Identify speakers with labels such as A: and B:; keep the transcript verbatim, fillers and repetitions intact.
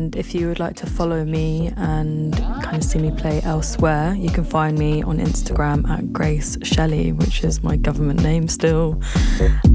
A: And if you would like to follow me and kind of see me play elsewhere, you can find me on Instagram at Grace Shelley, which is my government name still.